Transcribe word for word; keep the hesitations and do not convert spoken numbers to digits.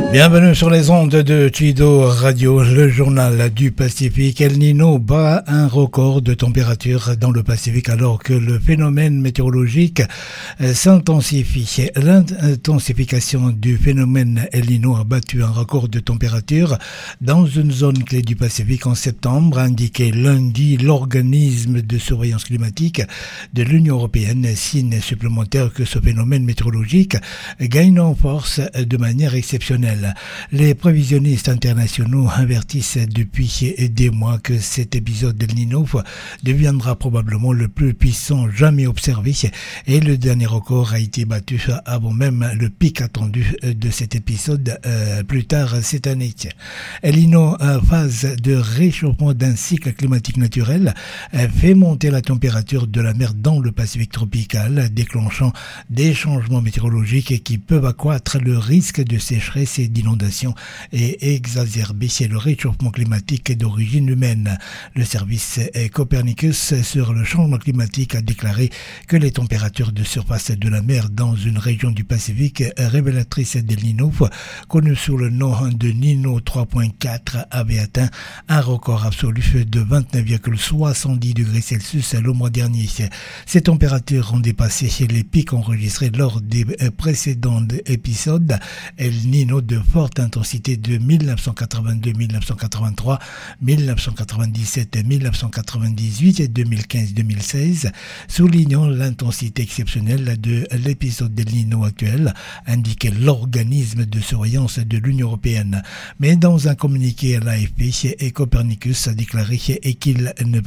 Bienvenue sur les ondes de Chido Radio, le journal du Pacifique. El Niño bat un record de température dans le Pacifique alors que le phénomène météorologique s'intensifie. L'intensification du phénomène El Niño a battu un record de température dans une zone clé du Pacifique en septembre, a indiqué lundi l'organisme de surveillance climatique de l'Union européenne, signe supplémentaire que ce phénomène météorologique gagne en force de manière exceptionnelle. Les prévisionnistes internationaux avertissent depuis des mois que cet épisode d'El Niño deviendra probablement le plus puissant jamais observé et le dernier record a été battu avant même le pic attendu de cet épisode euh, plus tard cette année. El Niño, phase de réchauffement d'un cycle climatique naturel, fait monter la température de la mer dans le Pacifique tropical, déclenchant des changements météorologiques qui peuvent accroître le risque de sécheresse et d'inondation et exacerber le réchauffement climatique d'origine humaine. Le service Copernicus sur le changement climatique a déclaré que les températures de surface de la mer dans une région du Pacifique révélatrice d'El Niño, connue sous le nom de Niño trois point quatre, avaient atteint un record absolu de vingt-neuf virgule soixante-dix degrés Celsius le mois dernier. Ces températures ont dépassé les pics enregistrés lors des précédents épisodes El Niño de forte intensité de mille neuf cent quatre-vingt-deux, mille neuf cent quatre-vingt-trois, mille neuf cent quatre-vingt-dix-sept, mille neuf cent quatre-vingt-dix-huit et deux mille quinze deux mille seize, soulignant l'intensité exceptionnelle de l'épisode d'El Niño actuel, indiquait l'organisme de surveillance de l'Union européenne. Mais dans un communiqué à l'A F P, Copernicus a déclaré qu'il ne